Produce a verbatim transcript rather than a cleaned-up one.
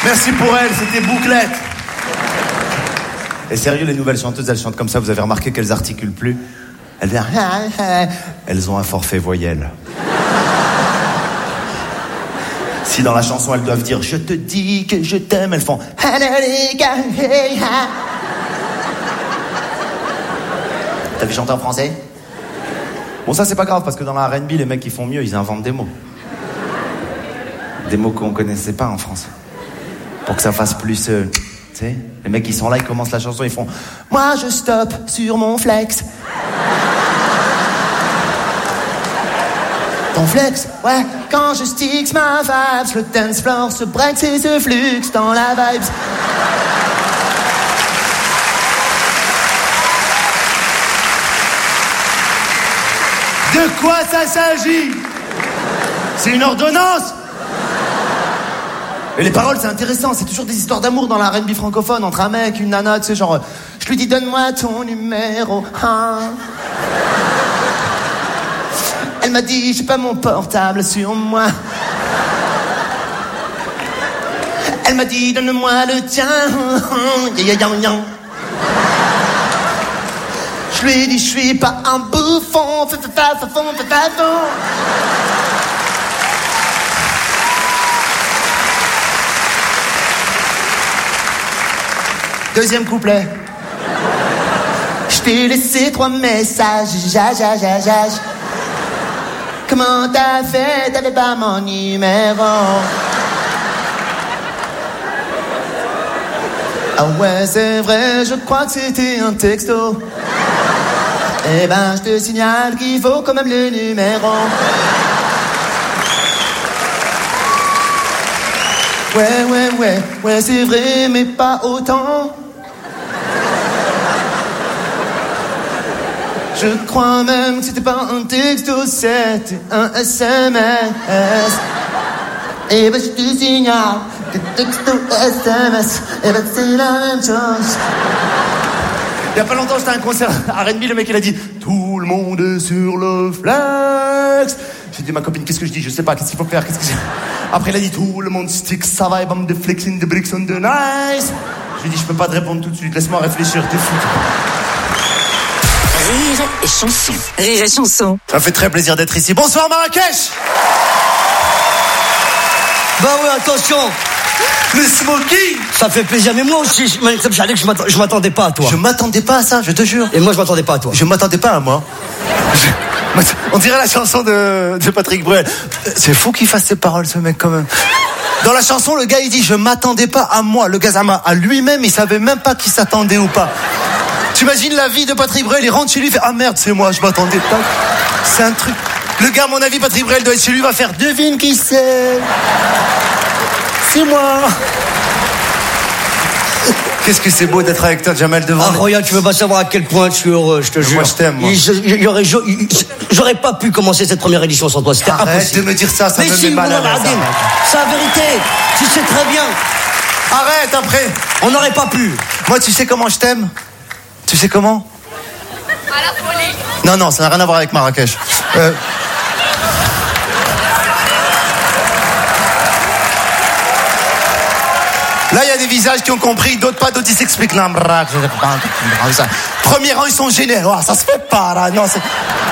Merci pour elle, c'était Bouclette. Et sérieux, les nouvelles chanteuses, elles chantent comme ça. Vous avez remarqué qu'elles articulent plus? Elles viennent... Elles ont un forfait voyelle. Si dans la chanson, elles doivent dire « Je te dis que je t'aime », elles font... T'as vu chanter en français? Bon, ça, c'est pas grave, parce que dans la R and B, les mecs qui font mieux, ils inventent des mots. Des mots qu'on connaissait pas en France. Pour que ça fasse plus... Euh, tu sais, les mecs qui sont là, ils commencent la chanson, ils font « Moi, je stoppe sur mon flex ». Ton flex, ouais, quand je sticks ma vibes, le dance floor se breaks et se flux dans la vibes. De quoi ça s'agit? C'est une ordonnance? Et les paroles, c'est intéressant, c'est toujours des histoires d'amour dans la R and B francophone, entre un mec, une nana, tu sais, genre, je lui dis donne-moi ton numéro un. Elle m'a dit, j'ai pas mon portable sur moi. Elle m'a dit, donne-moi le tien. Je lui ai dit, je suis pas un bouffon. Deuxième couplet. Je t'ai laissé trois messages. Ja, ja, ja, ja. Comment t'as fait? T'avais pas mon numéro. Ah ouais, c'est vrai, je crois que c'était un texto. Eh ben, je te signale qu'il faut quand même le numéro. Ouais, ouais, ouais, ouais, c'est vrai, mais pas autant. Je crois même que c'était pas un texto, c'était un S M S. Et ben je te signale que texto S M S, et ben c'est la même chose. Il y a pas longtemps, j'étais à un concert à R and B, le mec il a dit tout le monde est sur le flex. J'ai dit ma copine, qu'est-ce que je dis? Je sais pas, qu'est-ce qu'il faut faire, qu'est-ce que j'ai... Après il a dit tout le monde stick, ça va, et bam de flexing, de bricks on the nice. Je lui ai dit je peux pas te répondre tout de suite, laisse-moi réfléchir, t'es fou. Rire et chanson. Rire et chanson. Ça me fait très plaisir d'être ici. Bonsoir Marrakech. Bah ouais, attention. Le smoking. Ça fait plaisir, mais moi aussi, je, je m'attendais pas à toi. Je m'attendais pas à ça, je te jure. Et moi, je m'attendais pas à toi. Je m'attendais pas à moi. Je... On dirait la chanson de, de Patrick Bruel. C'est fou qu'il fasse ces paroles, ce mec, quand même. Dans la chanson, le gars, il dit « Je m'attendais pas à moi ». Le gars, à lui-même, il savait même pas qu'il s'attendait ou pas. T'imagines la vie de Patrick Bruel, il rentre chez lui, il fait « Ah merde, c'est moi, je m'attendais pas ». C'est un truc... Le gars, à mon avis, Patrick Bruel doit être chez lui, va faire « Devine qui c'est ?» C'est moi. Qu'est-ce que c'est beau d'être avec toi, Jamel, devant. Ah, Roya, tu veux pas savoir à quel point je suis heureux, je te jure. Moi, je t'aime, moi. J'aurais, j'aurais pas pu commencer cette première édition sans toi, c'était Arrête impossible. de me dire ça, ça mais me si, met mal à l'aise. C'est la vérité, tu sais très bien. Arrête, après. On n'aurait pas pu. Moi, tu sais comment je t'aime? Tu sais comment? À la folie. Non, non, ça n'a rien à voir avec Marrakech. Euh... Là, il y a des visages qui ont compris, d'autres pas, d'autres ils s'expliquent. Premier rang, ils sont gênés. Oh, ça se fait pas, là. Non, c'est...